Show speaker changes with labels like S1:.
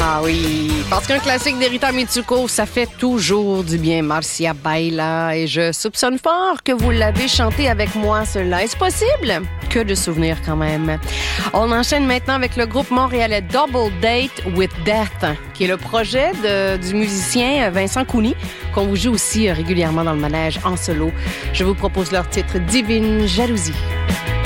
S1: Ah oui, parce qu'un classique d'Erita Mitsuko, ça fait toujours du bien, Marcia Baila. Et je soupçonne fort que vous l'avez chanté avec moi, cela. Est-ce possible? Que de souvenirs quand même. On enchaîne maintenant avec le groupe montréalais Double Date with Death, qui est le projet du musicien Vincent Cooney, qu'on vous joue aussi régulièrement dans le manège en solo. Je vous propose leur titre Divine Jalousie.